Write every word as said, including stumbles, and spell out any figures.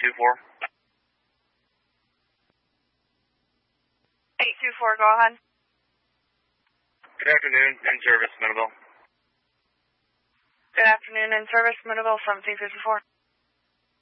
two four. eight two four, go ahead. Good afternoon, in service, Middleville. Good afternoon, in service, Middleville, seventeen fifty-four.